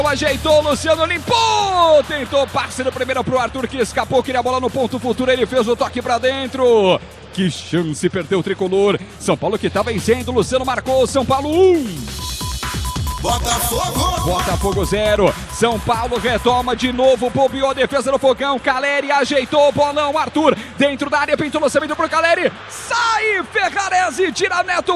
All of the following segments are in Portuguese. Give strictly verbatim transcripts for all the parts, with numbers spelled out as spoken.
Ajeitou, Luciano limpou, tentou passe no primeiro pro Arthur, que escapou, queria a bola no ponto futuro, ele fez o toque pra dentro. Que chance, perdeu o tricolor. São Paulo que tá vencendo, Luciano marcou, São Paulo um. Botafogo! Botafogo zero. São Paulo retoma de novo, bobeou a defesa do Fogão. Caleri ajeitou o bolão. Arthur dentro da área, pintou o lançamento pro Caleri. Sai, Ferrarese, tira, Neto,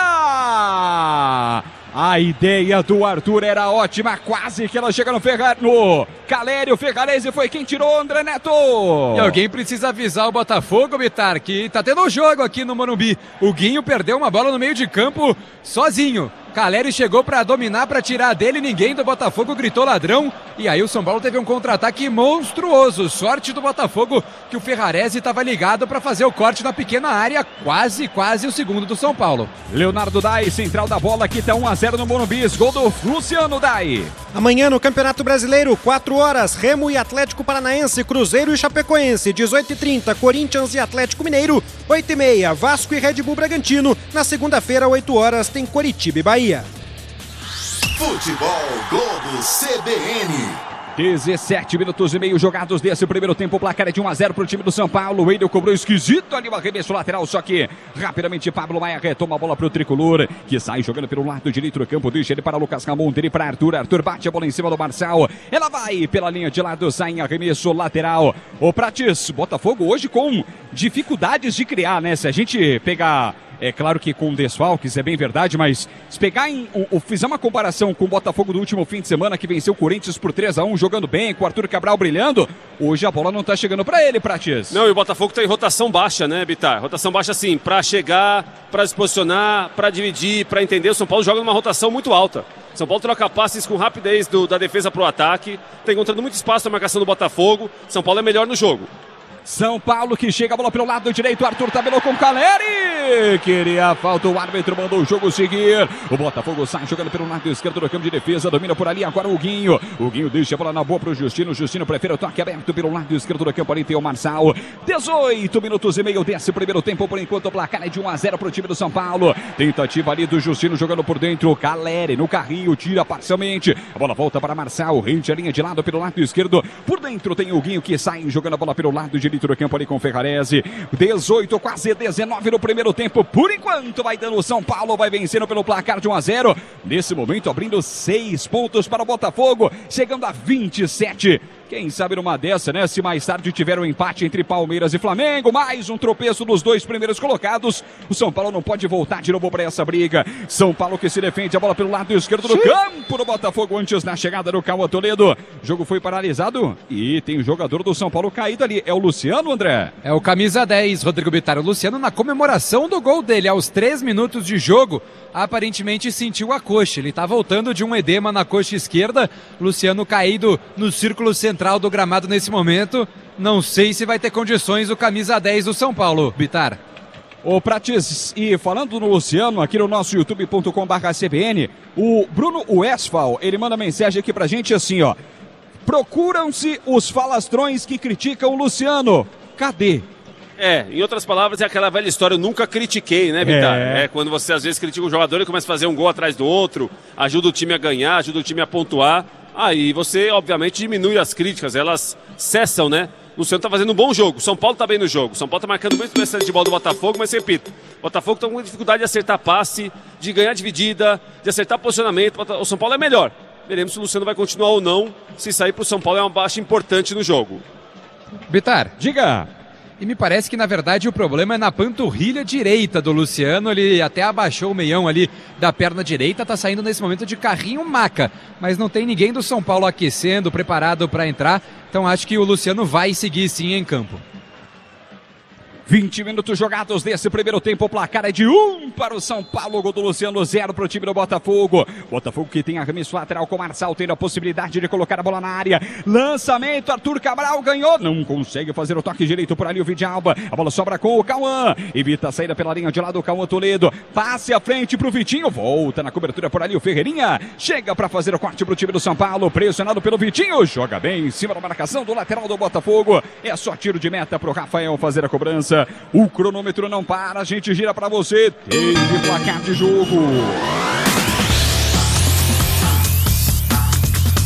pega! A ideia do Arthur era ótima, quase que ela chega no Ferrar... no Caleri, o Ferrarese foi quem tirou, André Neto. E alguém precisa avisar o Botafogo, Bitar, que tá tendo um jogo aqui no Morumbi. O Guinho perdeu uma bola no meio de campo sozinho. Caleri chegou para dominar, para tirar dele, ninguém do Botafogo gritou ladrão. E aí o São Paulo teve um contra-ataque monstruoso. Sorte do Botafogo que o Ferrarese estava ligado para fazer o corte na pequena área. Quase, quase o segundo do São Paulo. Leonardo Dai, central da bola, aqui tá um a zero no Morumbi. Gol do Luciano Dai. Amanhã no Campeonato Brasileiro, quatro horas, Remo e Atlético Paranaense, Cruzeiro e Chapecoense. dezoito e trinta, Corinthians e Atlético Mineiro. oito e meia, Vasco e Red Bull Bragantino. Na segunda-feira, oito horas, tem Coritiba e Bahia. Futebol Globo C B N. dezessete minutos e meio jogados desse primeiro tempo. O placar é de um a zero para o time do São Paulo. O Wendel cobrou esquisito ali o arremesso lateral, só que rapidamente Pablo Maia retoma a bola para o tricolor, que sai jogando pelo lado direito do campo. Deixa ele para Lucas Ramon, dele para Arthur. Arthur bate a bola em cima do Marçal. Ela vai pela linha de lado, sai em arremesso lateral. O Prates, Botafogo hoje com dificuldades de criar, né? Se a gente pegar... É claro que com desfalques, é bem verdade, mas se pegar em, ou fizer uma comparação com o Botafogo do último fim de semana, que venceu o Corinthians por três a um, jogando bem, com o Arthur Cabral brilhando, hoje a bola não tá chegando pra ele, Prates. Não, e o Botafogo tá em rotação baixa, né, Bitar? Rotação baixa, assim, pra chegar, pra se posicionar, pra dividir, pra entender. O São Paulo joga numa rotação muito alta. São Paulo troca passes com rapidez do, da defesa pro ataque, tá encontrando muito espaço na marcação do Botafogo. São Paulo é melhor no jogo. São Paulo que chega a bola pelo lado direito, Arthur tabelou com o Caleri, queria a falta, o árbitro mandou o jogo seguir. O Botafogo sai jogando pelo lado esquerdo do campo de defesa, domina por ali agora o Guinho. O Guinho deixa a bola na boa pro Justino, o Justino prefere o toque aberto pelo lado esquerdo do campo, ali tem o Marçal. dezoito minutos e meio desse primeiro tempo, por enquanto o placar é de um a zero pro time do São Paulo. Tentativa ali do Justino jogando por dentro, Caleri no carrinho, tira parcialmente. A bola volta para Marçal, rende a linha de lado pelo lado esquerdo. Por dentro tem o Guinho que sai jogando a bola pelo lado direito do campo ali com o Ferrarese. dezoito, quase dezenove no primeiro tempo. Por enquanto vai dando o São Paulo, vai vencendo pelo placar de um a zero. Nesse momento abrindo seis pontos para o Botafogo, chegando a vinte e sete. Quem sabe numa dessa, né? Se mais tarde tiver um empate entre Palmeiras e Flamengo, mais um tropeço dos dois primeiros colocados, o São Paulo não pode voltar de novo para essa briga. São Paulo que se defende, a bola pelo lado esquerdo do Sim. campo do Botafogo antes na chegada do Cauã Toledo. O jogo foi paralisado e tem o jogador do São Paulo caído ali. É o Luciano, André? É o camisa dez, Rodrigo Bitar. O Luciano na comemoração do gol dele aos três minutos de jogo, aparentemente sentiu a coxa. Ele está voltando de um edema na coxa esquerda. Luciano caído no círculo central do gramado nesse momento. Não sei se vai ter condições o camisa dez do São Paulo, Bitar. Ô Prates, e falando no Luciano, aqui no nosso youtube ponto com barra C B N, o Bruno Westphal, ele manda mensagem aqui pra gente assim, ó: procuram-se os falastrões que criticam o Luciano. Cadê? É, em outras palavras, é aquela velha história, eu nunca critiquei, né, Bitar? É. é quando você às vezes critica um jogador e começa a fazer um gol atrás do outro, ajuda o time a ganhar, ajuda o time a pontuar. Aí você, obviamente, diminui as críticas, elas cessam, né? O Luciano tá fazendo um bom jogo, São Paulo tá bem no jogo, São Paulo tá marcando muito bastante de bola do Botafogo, mas repito, o Botafogo tá com dificuldade de acertar passe, de ganhar dividida, de acertar posicionamento. O São Paulo é melhor. Veremos se o Luciano vai continuar ou não. Se sair pro São Paulo é uma baixa importante no jogo. Bitar, diga. E me parece que, na verdade, o problema é na panturrilha direita do Luciano. Ele até abaixou o meião ali da perna direita, tá saindo nesse momento de carrinho maca. Mas não tem ninguém do São Paulo aquecendo, preparado para entrar. Então acho que o Luciano vai seguir sim em campo. vinte minutos jogados desse primeiro tempo, o placar é de um para o São Paulo, gol do Luciano, zero para o time do Botafogo. Botafogo que tem arremesso lateral com o Marçal, tendo a possibilidade de colocar a bola na área. Lançamento, Arthur Cabral ganhou, não consegue fazer o toque direito por ali o Vidalba. A bola sobra com o Cauã, evita a saída pela linha de lado o Cauã Toledo. Passe à frente para o Vitinho, volta na cobertura por ali o Ferreirinha. Chega para fazer o corte para o time do São Paulo, pressionado pelo Vitinho, joga bem em cima da marcação do lateral do Botafogo. É só tiro de meta para o Rafael fazer a cobrança. O cronômetro não para, a gente gira para você. Teve placar de jogo.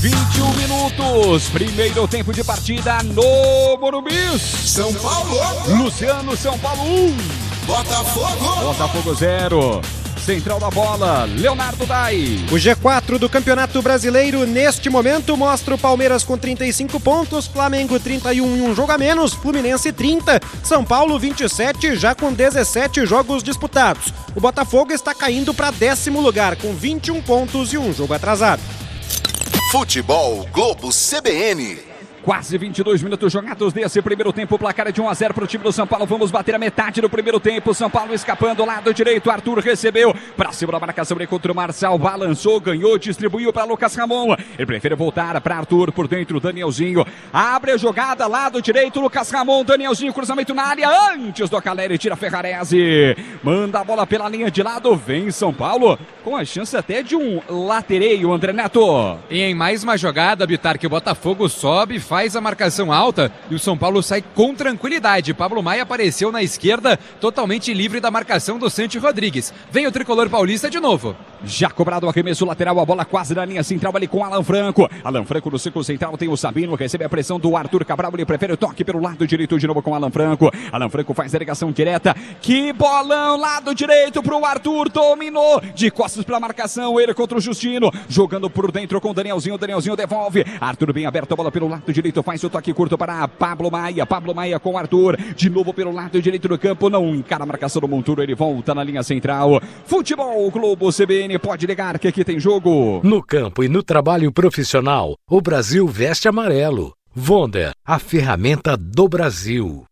vinte e um minutos, primeiro tempo de partida no Morumbi. São Paulo. Luciano, São Paulo um. Botafogo. Botafogo zero. Central da bola, Leonardo Dai. O G quatro do Campeonato Brasileiro neste momento mostra o Palmeiras com trinta e cinco pontos, Flamengo trinta e um e um jogo a menos, Fluminense trinta, São Paulo vinte e sete, já com dezessete jogos disputados. O Botafogo está caindo para décimo lugar com vinte e um pontos e um jogo atrasado. Futebol Globo C B N. Quase vinte e dois minutos jogados desse primeiro tempo. O placar é de um a zero para o time do São Paulo. Vamos bater a metade do primeiro tempo. São Paulo escapando, lado direito. Arthur recebeu para cima da marcação. Ele contra o Marçal. Balançou, ganhou, distribuiu para Lucas Ramon. Ele prefere voltar para Arthur por dentro. Danielzinho abre a jogada, lado direito. Lucas Ramon, Danielzinho, cruzamento na área. Antes do Caleri, tira Ferrarese. Manda a bola pela linha de lado. Vem São Paulo com a chance até de um latereio, André Neto. E em mais uma jogada, Bitar, que o Botafogo sobe, faz a marcação alta e o São Paulo sai com tranquilidade. Pablo Maia apareceu na esquerda, totalmente livre da marcação do Santi Rodrigues. Vem o tricolor paulista de novo. Já cobrado o arremesso lateral, a bola quase na linha central ali com Alan Franco. Alan Franco no círculo central, tem o Sabino, recebe a pressão do Arthur Cabral, ele prefere o toque pelo lado direito de novo com Alan Franco. Alan Franco faz a ligação direta, que bolão, lado direito pro Arthur, dominou, de costas pra marcação, ele contra o Justino, jogando por dentro com o Danielzinho, Danielzinho devolve, Arthur bem aberto, a bola pelo lado direito, faz o toque curto para Pablo Maia, Pablo Maia com Arthur, de novo pelo lado direito do campo, não encara a marcação do Monturo, ele volta na linha central. Futebol Globo C B N, pode ligar que aqui tem jogo. No campo e no trabalho profissional, o Brasil veste amarelo. Wonder, a ferramenta do Brasil.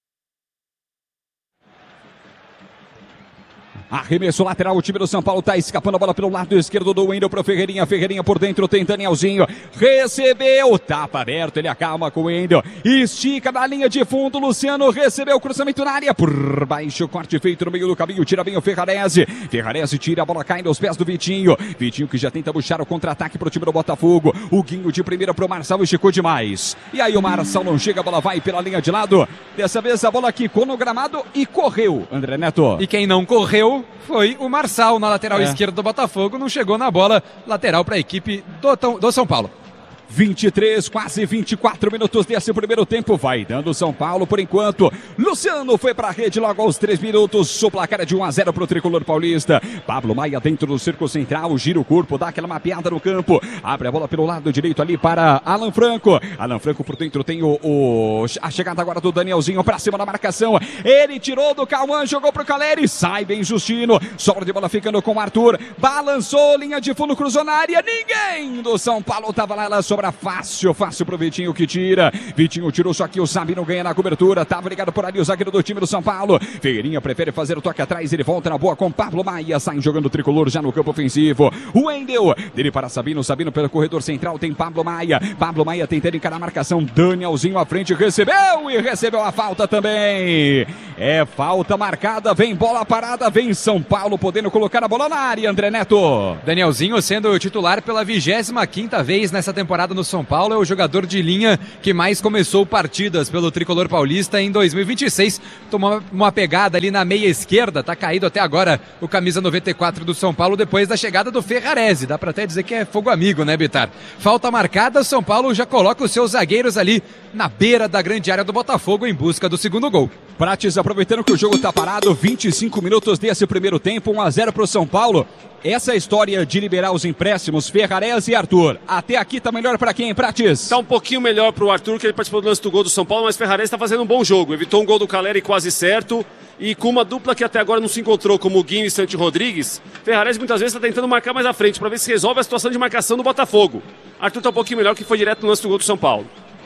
Arremesso lateral, o time do São Paulo tá escapando a bola pelo lado esquerdo do Wendel pro Ferreirinha, Ferreirinha por dentro, tem Danielzinho, recebeu, tapa aberto, ele acalma com o Wendel, estica na linha de fundo, Luciano recebeu o cruzamento na área, por baixo, corte feito no meio do caminho, tira bem o Ferrarese, Ferrarese tira, a bola cai nos pés do Vitinho, Vitinho que já tenta puxar o contra-ataque pro time do Botafogo, o Guinho de primeira pro Marçal, esticou demais, e aí o Marçal não chega, a bola vai pela linha de lado, dessa vez a bola quicou no gramado e correu, André Neto. E quem não correu foi o Marçal na lateral é. esquerda do Botafogo, não chegou na bola, lateral para a equipe do, do São Paulo. vinte e três, quase vinte e quatro minutos desse primeiro tempo, vai dando São Paulo por enquanto. Luciano foi para a rede logo aos três minutos, o placar é de um a zero para o tricolor paulista. Pablo Maia dentro do círculo central, gira o corpo, dá aquela mapeada no campo, abre a bola pelo lado direito ali para Alan Franco. Alan Franco por dentro tem o, o a chegada agora do Danielzinho para cima da marcação. Ele tirou do Cauã, jogou pro Caleri, sai bem Justino, sobra de bola ficando com o Arthur, balançou, linha de fundo, cruzou na área, ninguém do São Paulo tava lá, ela sobra fácil, fácil pro Vitinho que tira. Vitinho tirou, só que o Sabino ganha na cobertura. Tava ligado por ali o zagueiro do time do São Paulo. Ferreirinha prefere fazer o toque atrás. Ele volta na boa com Pablo Maia. Sai jogando o tricolor já no campo ofensivo. O Wendel, dele para Sabino. Sabino pelo corredor central. Tem Pablo Maia. Pablo Maia tentando encarar a marcação. Danielzinho à frente. Recebeu e recebeu a falta também. É falta marcada. Vem bola parada. Vem São Paulo podendo colocar a bola na área. André Neto. Danielzinho sendo titular pela vigésima quinta vez nessa temporada no São Paulo, é o jogador de linha que mais começou partidas pelo tricolor paulista em dois mil e vinte e seis, tomou uma pegada ali na meia esquerda, tá caído até agora o camisa noventa e quatro do São Paulo depois da chegada do Ferrarese, dá pra até dizer que é fogo amigo, né, Bitar? Falta marcada, São Paulo já coloca os seus zagueiros ali na beira da grande área do Botafogo em busca do segundo gol. Prates aproveitando que o jogo tá parado, vinte e cinco minutos desse primeiro tempo, um a zero pro São Paulo. Essa história de liberar os empréstimos, Ferrarese e Arthur, até aqui tá melhor pra quem, Prates? Tá um pouquinho melhor pro Arthur, que ele participou do lance do gol do São Paulo, mas Ferrarese tá fazendo um bom jogo, evitou um gol do Caleri quase certo, e com uma dupla que até agora não se encontrou, como o Guinho e Santi Rodrigues, Ferrarese muitas vezes tá tentando marcar mais à frente, pra ver se resolve a situação de marcação do Botafogo. Arthur tá um pouquinho melhor, que foi direto no lance do gol do São Paulo.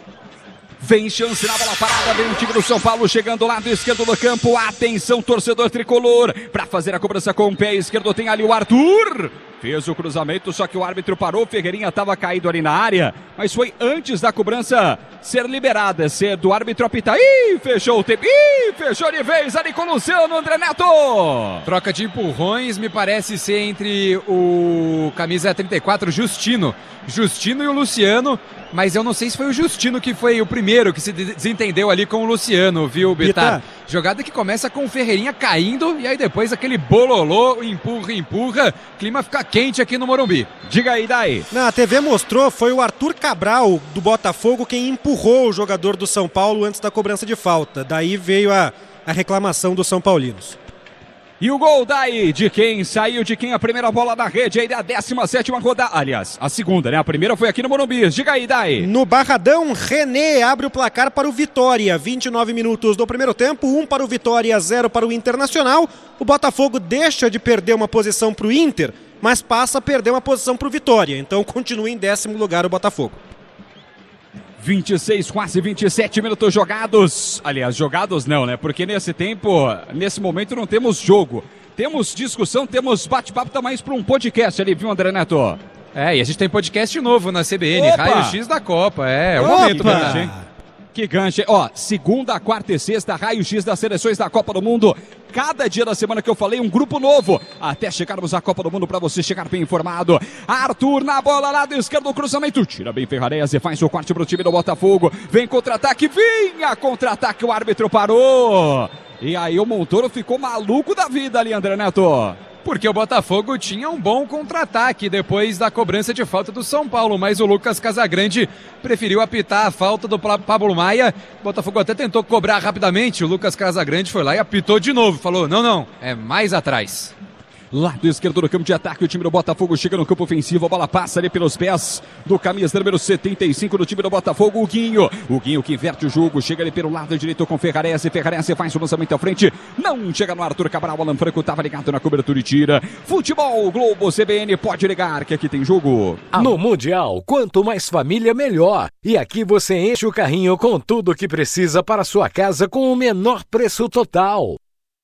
Vem chance na bola parada, vem o time do São Paulo chegando ao lado esquerdo do campo. Atenção, torcedor tricolor, para fazer a cobrança com o pé esquerdo tem ali o Arthur. Fez o cruzamento, só que o árbitro parou, Ferreirinha estava caído ali na área, mas foi antes da cobrança ser liberada, ser do árbitro apitar. Ih, fechou o tempo, ih, fechou de vez ali com o Luciano, André Neto. Troca de empurrões, me parece ser entre o camisa trinta e quatro, Justino. Justino e o Luciano, mas eu não sei se foi o Justino que foi o primeiro que se desentendeu ali com o Luciano, viu, Bitar? Jogada que começa com o Ferreirinha caindo e aí depois aquele bololô, empurra, empurra, clima fica quente aqui no Morumbi. Diga aí, Dai. Na T V mostrou, foi o Arthur Cabral, do Botafogo, quem empurrou o jogador do São Paulo antes da cobrança de falta. Daí veio a, a reclamação dos São Paulinos. E o gol daí de quem saiu, de quem a primeira bola da rede aí da décima sétima rodada. Aliás, a segunda, né? A primeira foi aqui no Morumbi. Diga aí, Dai. No Barradão, René abre o placar para o Vitória. vinte e nove minutos do primeiro tempo, um para o Vitória, zero para o Internacional. O Botafogo deixa de perder uma posição para o Inter, mas passa a perder uma posição para o Vitória. Então continua em décimo lugar o Botafogo. vinte e seis, quase vinte e sete minutos jogados. Aliás, jogados não, né? Porque nesse tempo, nesse momento não temos jogo. Temos discussão, temos bate-papo também para um podcast ali, viu, André Neto? É, e a gente tem podcast novo na C B N, Opa! Raio-X da Copa. É, é o Opa! momento, verdade, hein? Que gancho, hein? Ó, segunda, quarta e sexta, raio-x das seleções da Copa do Mundo. Cada dia da semana que eu falei, um grupo novo. Até chegarmos à Copa do Mundo para você chegar bem informado. Arthur na bola, lado esquerdo do cruzamento. Tira bem Ferrarese, faz o corte pro time do Botafogo. Vem contra-ataque, vinha contra-ataque, o árbitro parou. E aí o Montoro ficou maluco da vida ali, André Neto. Porque o Botafogo tinha um bom contra-ataque depois da cobrança de falta do São Paulo, mas o Lucas Casagrande preferiu apitar a falta do Pablo Maia. O Botafogo até tentou cobrar rapidamente, o Lucas Casagrande foi lá e apitou de novo, falou, não, não, é mais atrás. Lado esquerdo do campo de ataque, o time do Botafogo chega no campo ofensivo, a bola passa ali pelos pés do camisa número setenta e cinco do time do Botafogo, o Guinho. O Guinho que inverte o jogo, chega ali pelo lado direito com Ferrarese, Ferrarese faz o lançamento à frente, não chega no Arthur Cabral, o Alan Franco estava ligado na cobertura e tira. Futebol Globo C B N, pode ligar que aqui tem jogo. No Mundial, quanto mais família, melhor. E aqui você enche o carrinho com tudo o que precisa para sua casa com o menor preço total.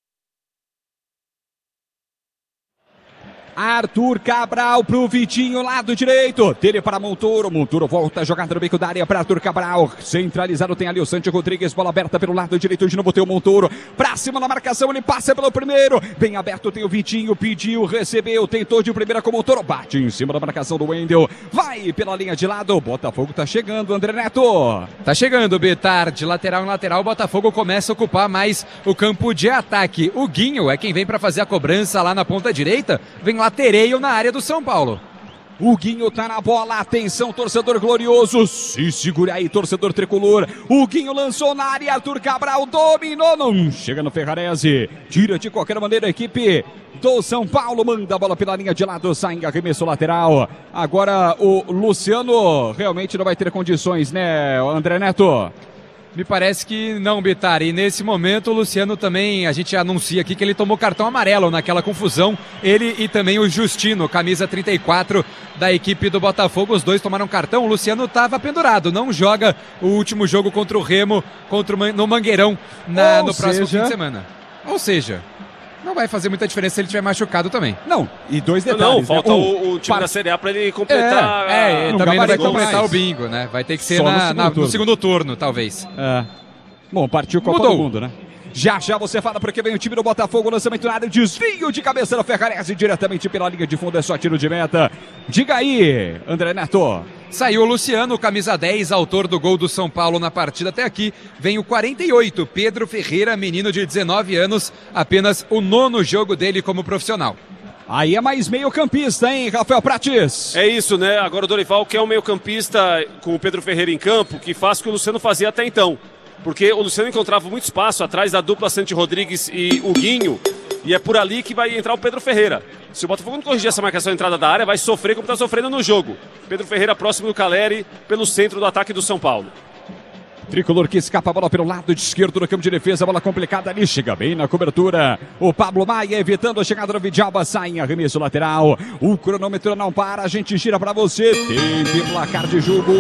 Arthur Cabral pro Vitinho, lado direito, dele para Montoro, Montoro volta a jogar no bico da área para Arthur Cabral, centralizado tem ali o Santi Rodrigues, bola aberta pelo lado direito, de novo tem o Montoro, pra cima na marcação, ele passa pelo primeiro, bem aberto tem o Vitinho, pediu, recebeu, tentou de primeira com o Montoro, bate em cima da marcação do Wendel, vai pela linha de lado, o Botafogo tá chegando, André Neto. Tá chegando, Betar, de lateral em lateral, o Botafogo começa a ocupar mais o campo de ataque, o Guinho é quem vem para fazer a cobrança lá na ponta direita, vem lá latereio na área do São Paulo. O Guinho tá na bola, atenção torcedor glorioso, se segura aí torcedor tricolor, o Guinho lançou na área, Arthur Cabral dominou, não chega no Ferrarese, tira de qualquer maneira a equipe do São Paulo, manda a bola pela linha de lado, sai em arremesso lateral, agora o Luciano realmente não vai ter condições, né, André Neto? Me parece que não, Bitar. E nesse momento o Luciano também, a gente anuncia aqui que ele tomou cartão amarelo naquela confusão. Ele e também o Justino, camisa trinta e quatro da equipe do Botafogo. Os dois tomaram cartão. O Luciano estava pendurado. Não joga o último jogo contra o Remo, contra o, no Mangueirão, na, no próximo seja... fim de semana. Ou seja... Não vai fazer muita diferença se ele estiver machucado também. Não, e dois detalhes. Não, falta né? um, o, o time par... da Série A para ele completar. É, é ele também não vai completar mais. o bingo, né? Vai ter que ser Só na, no, segundo na, turno. no segundo turno, talvez. É. Bom, partiu Copa Mudou. do Mundo, né? Já já você fala porque vem o time do Botafogo, lançamento na área, desvio de cabeça do Ferrarese diretamente pela linha de fundo, é só tiro de meta. Diga aí, André Neto. Saiu o Luciano, camisa dez, autor do gol do São Paulo na partida até aqui. Vem o quarenta e oito, Pedro Ferreira, menino de dezenove anos, apenas o nono jogo dele como profissional. Aí é mais meio campista, hein, Rafael Prates? É isso, né? Agora o Dorival quer um meio campista com o Pedro Ferreira em campo, que faz o que o Luciano fazia até então. Porque o Luciano encontrava muito espaço atrás da dupla Santi Rodrigues e o Guinho, e é por ali que vai entrar o Pedro Ferreira. Se o Botafogo não corrigir essa marcação de entrada da área, vai sofrer como está sofrendo no jogo. Pedro Ferreira próximo do Caleri, pelo centro do ataque do São Paulo. Tricolor que escapa a bola pelo lado de esquerdo do campo de defesa, bola complicada ali, chega bem na cobertura. O Pablo Maia evitando a chegada do Vidalba, sai em arremesso lateral. O cronômetro não para, a gente gira para você. Tempo e placar de jogo.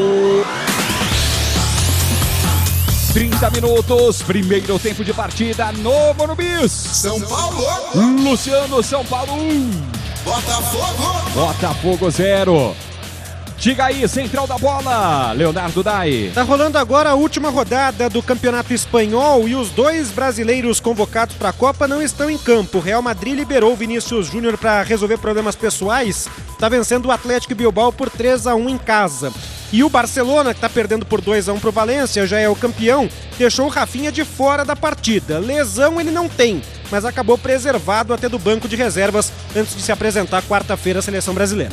trinta minutos, primeiro tempo de partida no Morumbi. São Paulo. Luciano, São Paulo um. Botafogo. Botafogo zero. Diga aí, central da bola, Leonardo Dai. Tá rolando agora a última rodada do Campeonato Espanhol e os dois brasileiros convocados para a Copa não estão em campo. O Real Madrid liberou o Vinícius Júnior para resolver problemas pessoais. Tá vencendo o Atlético Bilbao por três a um em casa. E o Barcelona, que está perdendo por dois a um para o Valência, já é o campeão, deixou o Rafinha de fora da partida. Lesão ele não tem, mas acabou preservado até do banco de reservas antes de se apresentar quarta-feira à seleção brasileira.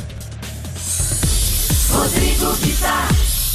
Rodrigo Vitar.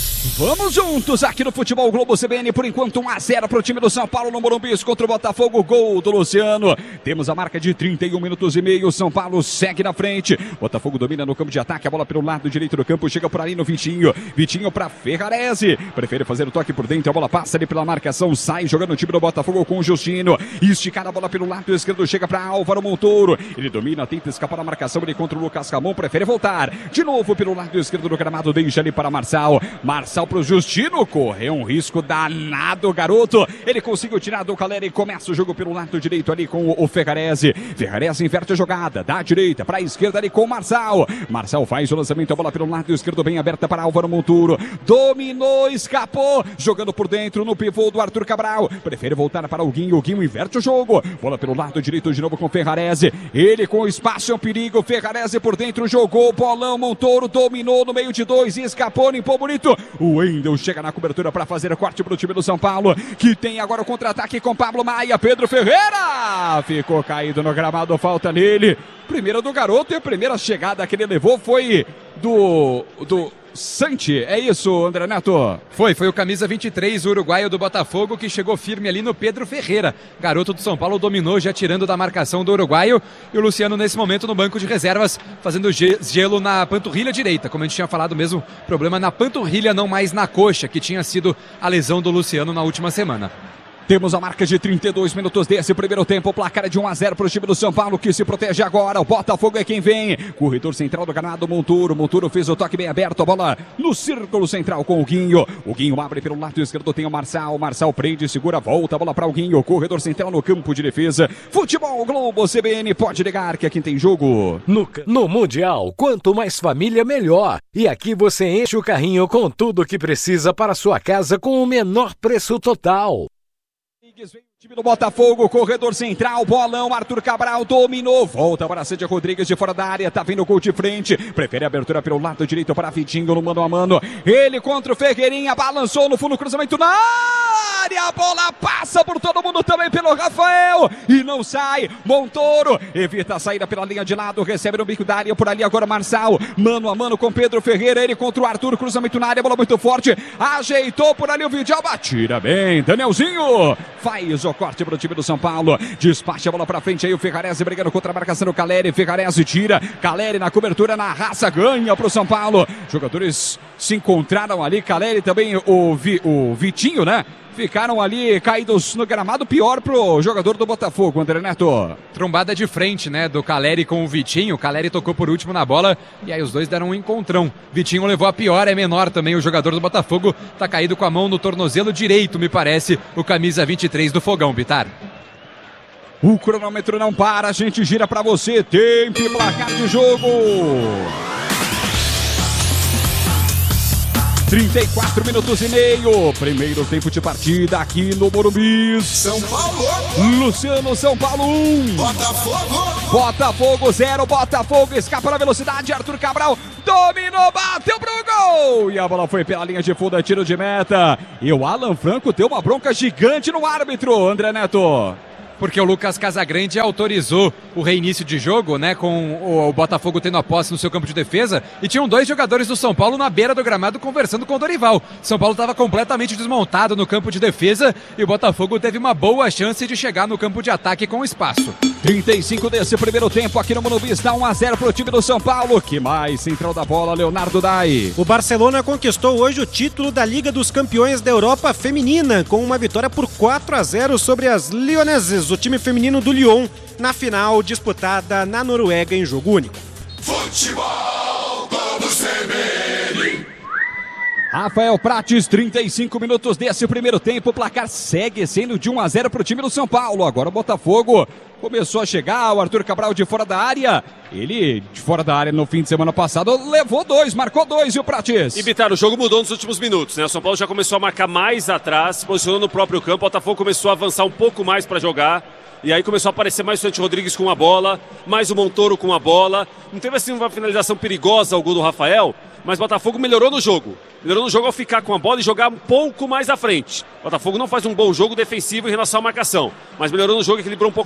Vamos juntos aqui no Futebol Globo C B N, por enquanto um a zero para o time do São Paulo no Morumbi contra o Botafogo, gol do Luciano. Temos a marca de trinta e um minutos e meio, São Paulo segue na frente. Botafogo domina no campo de ataque, a bola pelo lado direito do campo, chega por ali no Vitinho. Vitinho para Ferrarese, prefere fazer o toque por dentro, a bola passa ali pela marcação, sai jogando o time do Botafogo com o Justino. Esticada a bola pelo lado esquerdo, chega para Álvaro Montoro. Ele domina, tenta escapar da marcação, ele contra o Lucas Ramon, prefere voltar. De novo pelo lado esquerdo do gramado, deixa ali para Marçal. Marçal pro Justino, correu um risco danado, garoto. Ele conseguiu tirar do Caleri e começa o jogo pelo lado direito ali com o Ferrarese. Ferrarese inverte a jogada, da direita para a esquerda ali com o Marçal. Marçal faz o lançamento, a bola pelo lado esquerdo bem aberta para Álvaro Monturo. Dominou, escapou, jogando por dentro no pivô do Arthur Cabral. Prefere voltar para o Guinho, o Guinho inverte o jogo. Bola pelo lado direito de novo com o Ferrarese. Ele com o espaço, é um perigo. Ferrarese por dentro, jogou o bolão. Montoro dominou no meio de dois e escapou, limpou bonito. O Wendel chega na cobertura para fazer o corte para o time do São Paulo, que tem agora o contra-ataque com Pablo Maia. Pedro Ferreira ficou caído no gramado, falta nele. Primeira do garoto, e a primeira chegada que ele levou foi do... do Santi, é isso, André Neto? Foi, foi o camisa vinte e três, o uruguaio do Botafogo, que chegou firme ali no Pedro Ferreira. Garoto do São Paulo dominou, já tirando da marcação do uruguaio. E o Luciano, nesse momento, no banco de reservas, fazendo gelo na panturrilha direita. Como a gente tinha falado mesmo, problema na panturrilha, não mais na coxa, que tinha sido a lesão do Luciano na última semana. Temos a marca de trinta e dois minutos desse primeiro tempo. O placar é de um a zero para o time do São Paulo, que se protege agora. O Botafogo é quem vem. Corredor central do gramado, Monturo. Monturo fez o toque bem aberto. A bola no círculo central com o Guinho. O Guinho abre pelo lado esquerdo. Tem o Marçal. Marçal prende, segura, volta. A bola para o Guinho. Corredor central no campo de defesa. Futebol Globo C B N. Pode ligar que aqui tem jogo. No, no Mundial, quanto mais família, melhor. E aqui você enche o carrinho com tudo o que precisa para sua casa com o menor preço total. Time do Botafogo, corredor central, bolão, Arthur Cabral dominou, volta para Cédia Rodrigues de fora da área, tá vindo o gol de frente, prefere a abertura pelo lado direito para Vitinho no mano a mano, ele contra o Ferreirinha, balançou no fundo, cruzamento na área, a bola passa por todo mundo também pelo Rafael, e não sai, Montoro, evita a saída pela linha de lado, recebe no bico da área, por ali agora Marçal, mano a mano com Pedro Ferreira, ele contra o Arthur, cruzamento na área, bola muito forte, ajeitou por ali o Vidalba, tira bem, Danielzinho, faz o corte para o time do São Paulo, despacha a bola para frente aí o Ferrarese brigando contra a marcação do Caleri, Ferrarese tira, Caleri na cobertura, na raça, ganha para o São Paulo, jogadores se encontraram ali, Caleri também, o, Vi, o Vitinho, né? Ficaram ali caídos no gramado, pior pro jogador do Botafogo, André Neto. Trombada de frente, né, do Caleri com o Vitinho. O Caleri tocou por último na bola e aí os dois deram um encontrão. Vitinho levou a pior, é menor também o jogador do Botafogo. Tá caído com a mão no tornozelo direito, me parece, o camisa vinte e três do Fogão, Bitar. O cronômetro não para, a gente gira pra você, tempo e placar de jogo. trinta e quatro minutos e meio, primeiro tempo de partida aqui no Morumbi. São Paulo. Luciano, São Paulo um. Botafogo. Botafogo zero, Botafogo escapa na velocidade, Arthur Cabral dominou, bateu pro gol. E a bola foi pela linha de fundo, tiro de meta. E o Alan Franco deu uma bronca gigante no árbitro, André Neto. Porque o Lucas Casagrande autorizou o reinício de jogo, né, com o Botafogo tendo a posse no seu campo de defesa, e tinham dois jogadores do São Paulo na beira do gramado conversando com o Dorival. São Paulo estava completamente desmontado no campo de defesa e o Botafogo teve uma boa chance de chegar no campo de ataque com espaço. trinta e cinco desse primeiro tempo aqui no Morumbi, está um a zero para o time do São Paulo. Que mais? Central da bola, Leonardo Dai. O Barcelona conquistou hoje o título da Liga dos Campeões da Europa Feminina, com uma vitória por quatro a zero sobre as Lionesses, o time feminino do Lyon, na final disputada na Noruega em jogo único. Futebol Globo C B N. Rafael Prates, trinta e cinco minutos desse primeiro tempo, o placar segue sendo de um a zero para o time do São Paulo. Agora o Botafogo começou a chegar, o Arthur Cabral de fora da área, ele de fora da área no fim de semana passado levou dois, marcou dois, e o Prates? E Bitar, o jogo mudou nos últimos minutos, né? O São Paulo já começou a marcar mais atrás, se posicionou no próprio campo, o Botafogo começou a avançar um pouco mais para jogar. E aí começou a aparecer mais o Santi Rodrigues com a bola, mais o Montoro com a bola. Não teve assim uma finalização perigosa ao gol do Rafael, mas o Botafogo melhorou no jogo. Melhorou no jogo ao ficar com a bola e jogar um pouco mais à frente. O Botafogo não faz um bom jogo defensivo em relação à marcação, mas melhorou no jogo e equilibrou um pouco mais a partida.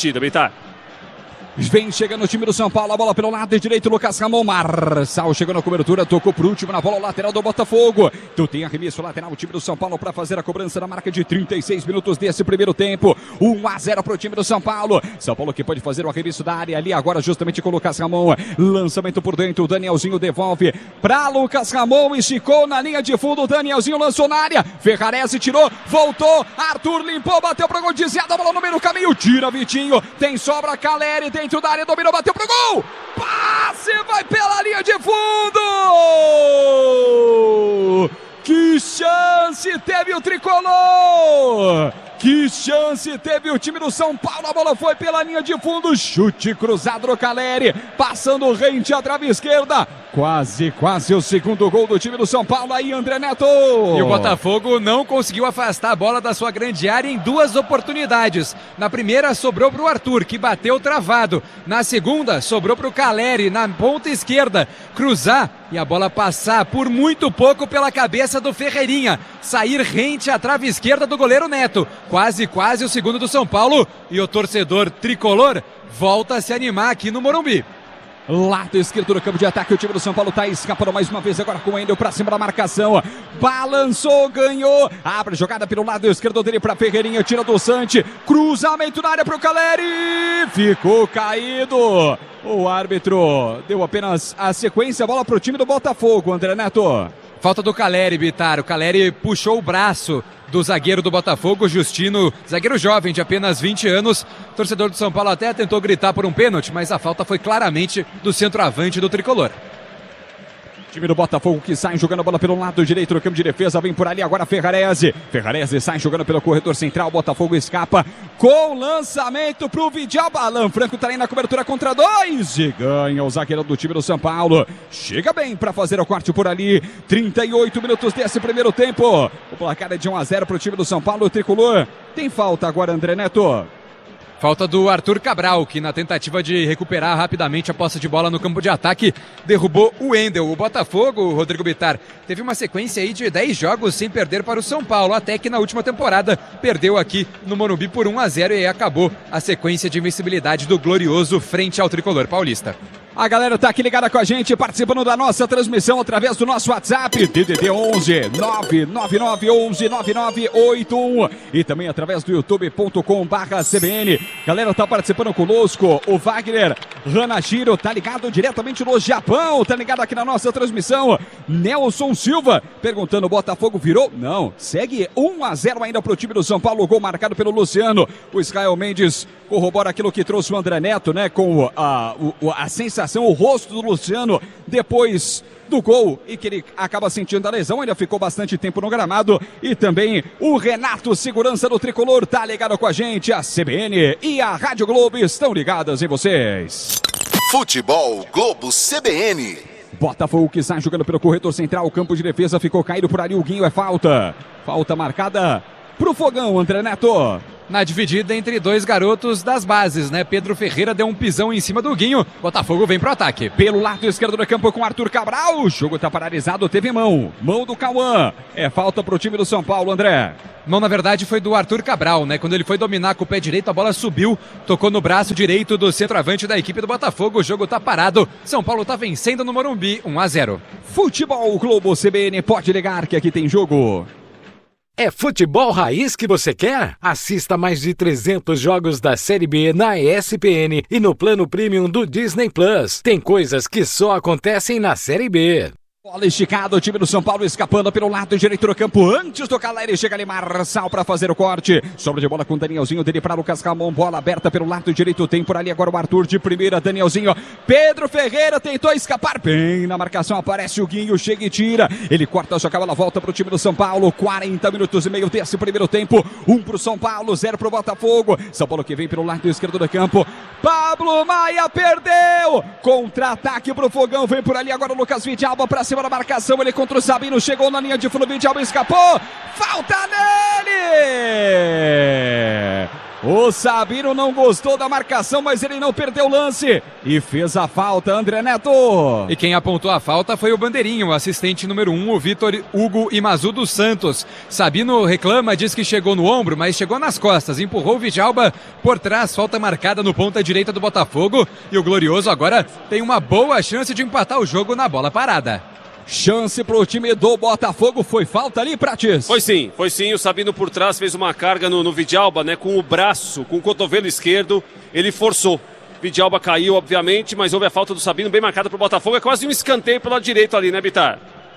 partida, Bitar. Vem chegando o time do São Paulo, a bola pelo lado direito, Lucas Ramon, Marçal chegou na cobertura, tocou por último na bola lateral do Botafogo. Então tem arremesso lateral, o time do São Paulo para fazer a cobrança na marca de trinta e seis minutos desse primeiro tempo. um a zero para o time do São Paulo. São Paulo que pode fazer o arremesso da área ali agora justamente com o Lucas Ramon. Lançamento por dentro, o Danielzinho devolve para Lucas Ramon, esticou na linha de fundo, o Danielzinho lançou na área, Ferrarese tirou, voltou, Arthur limpou, bateu para o gol, desviada, a bola no meio do caminho, tira Vitinho, tem sobra, Caleri tem dentro da área, dominou, bateu pro gol! Passe, vai pela linha de fundo! Que chance teve o tricolor! Que chance teve o time do São Paulo, a bola foi pela linha de fundo, chute cruzado do Caleri, passando rente à trave esquerda, quase, quase o segundo gol do time do São Paulo aí, André Neto. E o Botafogo não conseguiu afastar a bola da sua grande área em duas oportunidades. Na primeira sobrou para o Arthur, que bateu travado. Na segunda sobrou para o Caleri, na ponta esquerda, cruzar e a bola passar por muito pouco pela cabeça do Ferreirinha, sair rente à trave esquerda do goleiro Neto. Quase, quase o segundo do São Paulo e o torcedor tricolor volta a se animar aqui no Morumbi. Lado esquerdo do campo de ataque, o time do São Paulo tá escapando mais uma vez agora com o Wendel pra cima da marcação, balançou, ganhou, abre a jogada pelo lado esquerdo dele pra Ferreirinha, tira do Sante, cruzamento na área pro Caleri, ficou caído, o árbitro deu apenas a sequência, bola pro time do Botafogo, André Neto. Falta do Caleri, Bitar, o Caleri puxou o braço do zagueiro do Botafogo, Justino, zagueiro jovem de apenas vinte anos, torcedor do São Paulo até tentou gritar por um pênalti, mas a falta foi claramente do centroavante do tricolor. Time do Botafogo que sai jogando a bola pelo lado direito do campo de defesa, vem por ali agora Ferrarese, Ferrarese sai jogando pelo corredor central, Botafogo escapa com lançamento pro Vidial, Alan Franco tá aí na cobertura contra dois e ganha o zagueiro do time do São Paulo, chega bem para fazer o corte por ali, trinta e oito minutos desse primeiro tempo, o placar é de um a zero pro time do São Paulo, o tricolor tem falta agora, André Neto. Falta do Arthur Cabral, que na tentativa de recuperar rapidamente a posse de bola no campo de ataque, derrubou o Wendel. O Botafogo, Rodrigo Bitar, teve uma sequência aí de dez jogos sem perder para o São Paulo, até que na última temporada perdeu aqui no Morumbi por um a zero e aí acabou a sequência de invencibilidade do Glorioso frente ao tricolor paulista. A galera tá aqui ligada com a gente, participando da nossa transmissão através do nosso WhatsApp, D D D onze nove nove nove onze nove nove oito um e também através do youtube ponto com barra C B N. Galera tá participando conosco, o Wagner Hanashiro tá ligado diretamente no Japão, tá ligado aqui na nossa transmissão. Nelson Silva perguntando, o Botafogo virou? Não, segue um a zero ainda pro time do São Paulo, gol marcado pelo Luciano. O Israel Mendes corrobora aquilo que trouxe o André Neto, né, com a, a, a sensação, o rosto do Luciano depois do gol e que ele acaba sentindo a lesão, ainda ficou bastante tempo no gramado. E também o Renato, segurança do tricolor, tá ligado com a gente. A C B N e a Rádio Globo estão ligadas em vocês. Futebol Globo C B N. Botafogo que sai jogando pelo corredor central, o campo de defesa ficou caído por ali, o Guinho, é falta. Falta marcada pro Fogão, André Neto. Na dividida entre dois garotos das bases, né? Pedro Ferreira deu um pisão em cima do Guinho. Botafogo vem pro ataque. Pelo lado esquerdo do campo com Arthur Cabral. O jogo tá paralisado, teve mão. Mão do Cauã. É falta pro time do São Paulo, André. Mão, na verdade, foi do Arthur Cabral, né? Quando ele foi dominar com o pé direito, a bola subiu, tocou no braço direito do centroavante da equipe do Botafogo. O jogo tá parado. São Paulo tá vencendo no Morumbi, um a zero. Futebol Globo C B N, pode ligar que aqui tem jogo. É futebol raiz que você quer? Assista mais de trezentos jogos da Série B na E S P N e no plano premium do Disney Plus. Tem coisas que só acontecem na Série B. Bola esticada, o time do São Paulo escapando pelo lado direito do campo, antes do Caleri, chega ali Marçal para fazer o corte, sobra de bola com o Danielzinho, dele para Lucas Ramon, bola aberta pelo lado direito, tem por ali agora o Arthur de primeira, Danielzinho, Pedro Ferreira tentou escapar, bem na marcação, aparece o Guinho, chega e tira, ele corta, só que a bola volta pro time do São Paulo, quarenta minutos e meio desse primeiro tempo, um pro São Paulo, zero pro Botafogo, São Paulo que vem pelo lado esquerdo do campo, Pablo Maia perdeu, contra-ataque pro Fogão, vem por ali agora o Lucas Vidialba para cima da marcação, ele contra o Sabino, chegou na linha de fundo, Vidialba escapou, falta nele! O Sabino não gostou da marcação, mas ele não perdeu o lance e fez a falta, André Neto. E quem apontou a falta foi o bandeirinho, o assistente número um, o Vitor Hugo Imazu dos Santos. Sabino reclama, diz que chegou no ombro, mas chegou nas costas, empurrou o Vidjalba por trás, falta marcada no ponta direita do Botafogo, e o Glorioso agora tem uma boa chance de empatar o jogo na bola parada. Chance pro time do Botafogo, foi falta ali, Prates? Foi sim, foi sim, o Sabino por trás fez uma carga no, no Vidjalba, né, com o braço, com o cotovelo esquerdo, ele forçou. Vidjalba caiu, obviamente, mas houve a falta do Sabino bem marcada pro Botafogo, é quase um escanteio pelo lado direito ali, né, Bitar?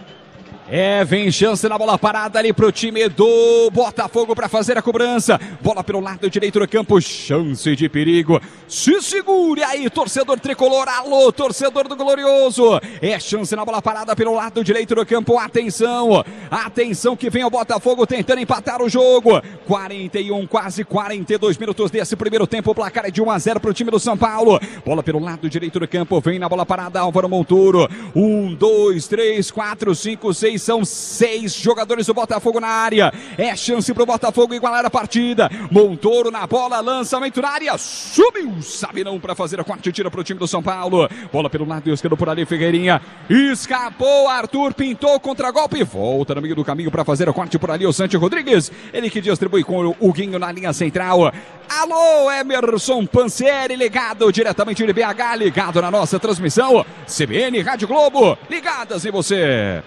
É, vem chance na bola parada ali pro time do Botafogo para fazer a cobrança. Bola pelo lado direito do campo, chance de perigo. Se segure aí, torcedor tricolor, alô, torcedor do Glorioso. É chance na bola parada pelo lado direito do campo, atenção. Atenção que vem o Botafogo tentando empatar o jogo. quarenta e um, quase quarenta e dois minutos desse primeiro tempo, o placar é de um a zero pro time do São Paulo. Bola pelo lado direito do campo, vem na bola parada Álvaro Monturo. Um, dois, três, quatro, cinco, seis. São seis jogadores do Botafogo na área. É chance pro Botafogo igualar a partida. Montoro na bola, lançamento na área. Subiu, sabe não, para fazer a quarta tira pro time do São Paulo. Bola pelo lado esquerdo por ali, Figueirinha. Escapou, Arthur pintou contra-golpe. Volta no meio do caminho para fazer a corte por ali, o Santi Rodrigues. Ele que distribui com o Guinho na linha central. Alô, Emerson Pansieri, ligado diretamente de B H, ligado na nossa transmissão. C B N, Rádio Globo, ligadas em você.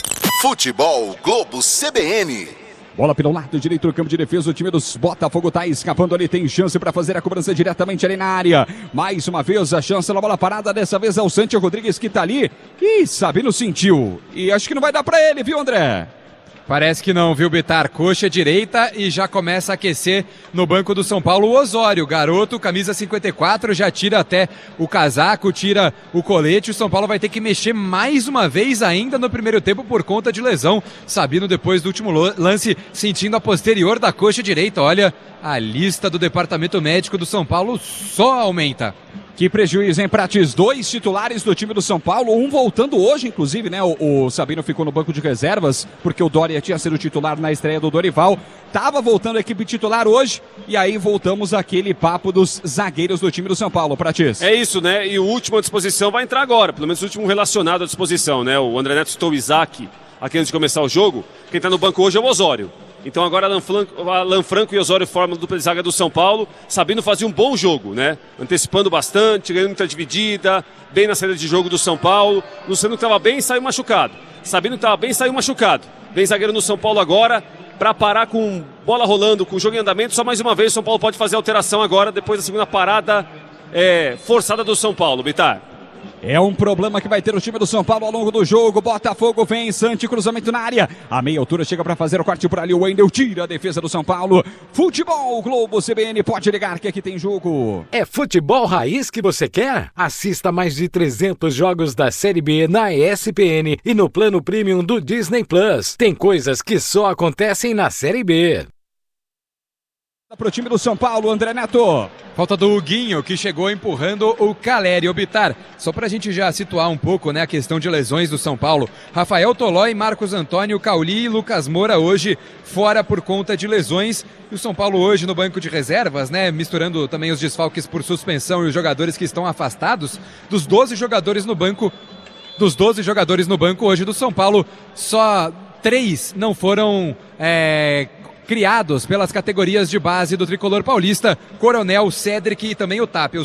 Futebol Globo C B N. Bola pelo lado direito do campo de defesa, o time dos Botafogo tá escapando ali, tem chance para fazer a cobrança diretamente ali na área. Mais uma vez a chance na bola parada, dessa vez é o Santi Rodrigues que tá ali. Ih, Sabino sentiu. E acho que não vai dar para ele, viu, André? Parece que não, viu, Bitar? Coxa direita e já começa a aquecer no banco do São Paulo o Osório. Garoto, camisa cinquenta e quatro, já tira até o casaco, tira o colete. O São Paulo vai ter que mexer mais uma vez ainda no primeiro tempo por conta de lesão. Sabino, depois do último lance, sentindo a posterior da coxa direita. Olha, a lista do departamento médico do São Paulo só aumenta. Que prejuízo, hein, Prates? Dois titulares do time do São Paulo, um voltando hoje, inclusive, né? O, o Sabino ficou no banco de reservas, porque o Doria tinha sido titular na estreia do Dorival. Tava voltando a equipe titular hoje, e aí voltamos àquele papo dos zagueiros do time do São Paulo, Prates. É isso, né? E o último à disposição vai entrar agora, pelo menos o último relacionado à disposição, né? O André Neto citou o Isaac aqui antes de começar o jogo. Quem tá no banco hoje é o Osório. Então agora Alan Franco, Alan Franco e Osório formam a dupla de zaga do São Paulo. Sabino fazia um bom jogo, né? Antecipando bastante, ganhando muita dividida, bem na saída de jogo do São Paulo. Luciano que estava bem, saiu machucado. Sabino que estava bem, saiu machucado. Vem zagueiro no São Paulo agora, para parar com bola rolando, com jogo em andamento. Só mais uma vez o São Paulo pode fazer alteração agora, depois da segunda parada é, forçada do São Paulo, Bitar. É um problema que vai ter o time do São Paulo ao longo do jogo. Botafogo vem, Santi, cruzamento na área. A meia altura chega para fazer o corte por ali. O Wendel tira a defesa do São Paulo. Futebol Globo C B N, pode ligar que aqui tem jogo. É futebol raiz que você quer? Assista mais de trezentos jogos da Série B na E S P N e no plano premium do Disney Plus. Tem coisas que só acontecem na Série B. Para o time do São Paulo, André Neto. Falta do Huguinho, que chegou empurrando o Caleri. Bitar, só pra gente já situar um pouco, né, a questão de lesões do São Paulo. Rafael Tolói, Marcos Antônio, Cauli e Lucas Moura hoje fora por conta de lesões. E o São Paulo hoje no banco de reservas, né, misturando também os desfalques por suspensão e os jogadores que estão afastados. Dos doze jogadores no banco, dos doze jogadores no banco hoje do São Paulo, só três não foram... É... criados pelas categorias de base do tricolor paulista, Coronel, Cédric e também o Tapia.